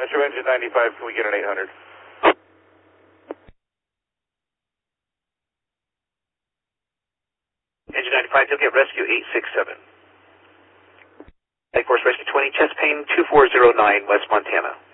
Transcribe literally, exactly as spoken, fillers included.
Metro Engine ninety-five, can we get an eight hundred? Engine ninety-five, you'll get rescue eight six seven. Air Force Rescue twenty, chest pain two four zero nine, West Montana.